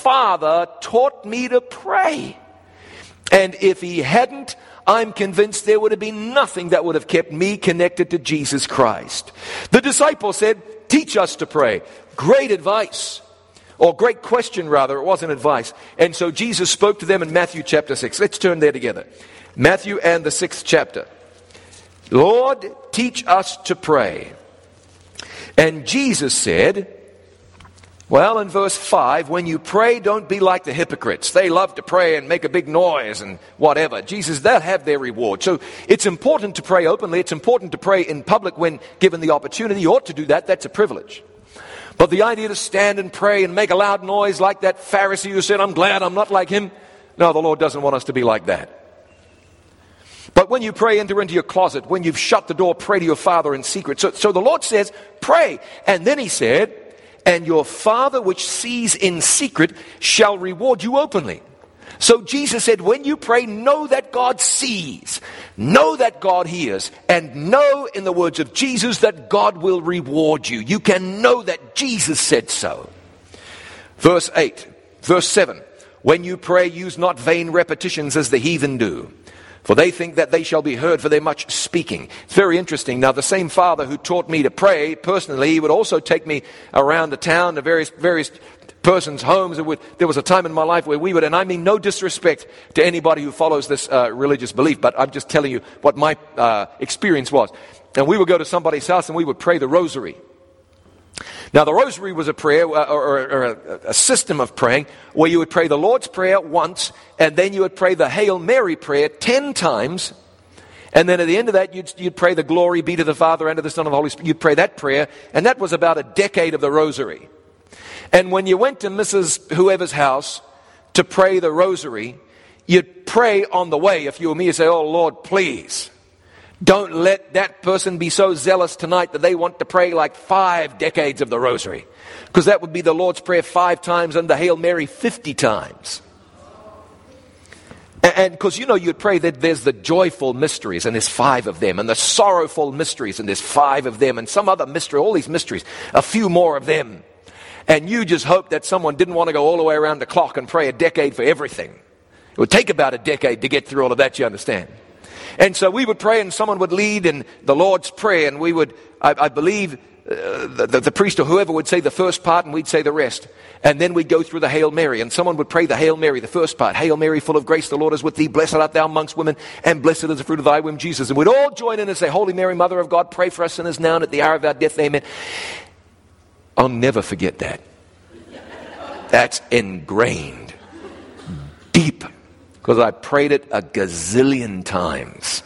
Father taught me to pray. And if he hadn't, I'm convinced there would have been nothing that would have kept me connected to Jesus Christ. The disciples said, teach us to pray. Great advice. Or great question, rather. It wasn't advice. And so Jesus spoke to them in Matthew chapter 6. Let's turn there together. Matthew and the 6th chapter. Lord, teach us to pray. And Jesus said, well, in verse 5, when you pray, don't be like the hypocrites. They love to pray and make a big noise and whatever. Jesus, they'll have their reward. So it's important to pray openly. It's important to pray in public when given the opportunity. You ought to do that. That's a privilege. But the idea to stand and pray and make a loud noise like that Pharisee who said, I'm glad I'm not like him. No, the Lord doesn't want us to be like that. But when you pray, enter into your closet. When you've shut the door, pray to your Father in secret. So the Lord says, pray. And then he said, and your Father which sees in secret shall reward you openly. So Jesus said, when you pray, know that God sees, know that God hears, and know, in the words of Jesus, that God will reward you. You can know that Jesus said so. Verse 7, when you pray, use not vain repetitions as the heathen do, for they think that they shall be heard for their much speaking. It's very interesting. Now, the same Father who taught me to pray, personally, he would also take me around the town to various persons' homes. There was a time in my life where we would, and I mean no disrespect to anybody who follows this religious belief, but I'm just telling you what my experience was. And we would go to somebody's house and we would pray the rosary. Now, the rosary was a prayer or a system of praying where you would pray the Lord's Prayer once, and then you would pray the Hail Mary prayer 10 times, and then at the end of that, you'd pray the glory be to the Father and to the Son and the Holy Spirit. You'd pray that prayer, and that was about a decade of the rosary. And when you went to Mrs. whoever's house to pray the rosary, you'd pray on the way. If you were me, you'd say, oh Lord, please, don't let that person be so zealous tonight that they want to pray like 5 decades of the rosary. Because that would be the Lord's Prayer 5 times and the Hail Mary 50 times. And because you'd pray that there's the joyful mysteries, and there's 5 of them, and the sorrowful mysteries, and there's 5 of them, and some other mystery, all these mysteries, a few more of them. And you just hope that someone didn't want to go all the way around the clock and pray a decade for everything. It would take about a decade to get through all of that, you understand. And so we would pray, and someone would lead in the Lord's Prayer, and we would, I believe, the priest or whoever would say the first part, and we'd say the rest. And then we'd go through the Hail Mary, and someone would pray the Hail Mary, the first part. Hail Mary, full of grace, the Lord is with thee. Blessed art thou amongst women, and blessed is the fruit of thy womb, Jesus. And we'd all join in and say, Holy Mary, Mother of God, pray for us sinners now and at the hour of our death. Amen. I'll never forget that. That's ingrained deep, because I prayed it a gazillion times,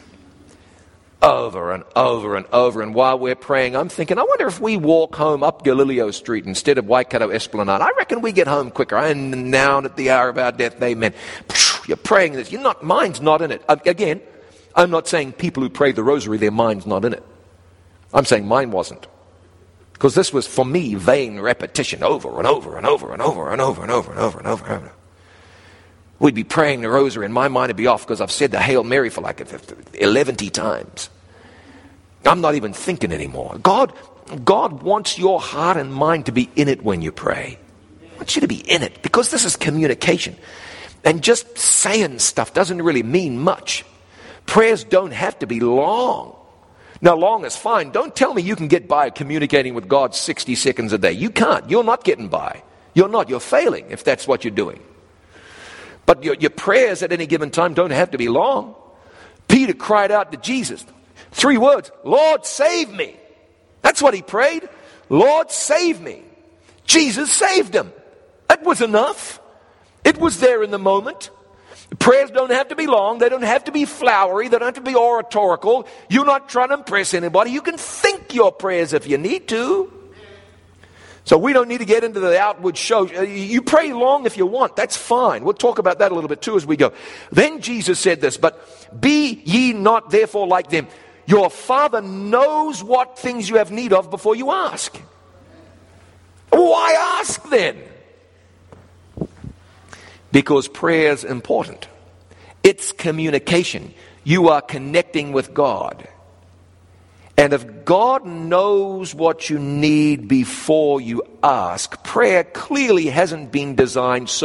over and over and over. And while we're praying, I'm thinking, I wonder if we walk home up Galileo Street instead of Waikato Esplanade. I reckon we get home quicker. And now at the hour of our death, amen. You're praying this. Mind's not in it. Again, I'm not saying people who pray the rosary, their mind's not in it. I'm saying mine wasn't. Because this was, for me, vain repetition over and over and over and over and over and over and over and over and over. We'd be praying the rosary, and my mind would be off because I've said the Hail Mary for like 11 times. I'm not even thinking anymore. God wants your heart and mind to be in it when you pray. He wants you to be in it, because this is communication. And just saying stuff doesn't really mean much. Prayers don't have to be long. Now, long is fine. Don't tell me you can get by communicating with God 60 seconds a day. You can't. You're not getting by. You're not. You're failing if that's what you're doing. But your prayers at any given time don't have to be long. Peter cried out to Jesus. 3 words, Lord, save me. That's what he prayed. Lord, save me. Jesus saved him. That was enough. It was there in the moment. Prayers don't have to be long. They don't have to be flowery. They don't have to be oratorical. You're not trying to impress anybody. You can think your prayers if you need to. So we don't need to get into the outward show. You pray long if you want. That's fine. We'll talk about that a little bit too as we go. Then Jesus said this, but be ye not therefore like them. Your Father knows what things you have need of before you ask. Why ask then? Because prayer is important. It's communication. You are connecting with God. And if God knows what you need before you ask, prayer clearly hasn't been designed so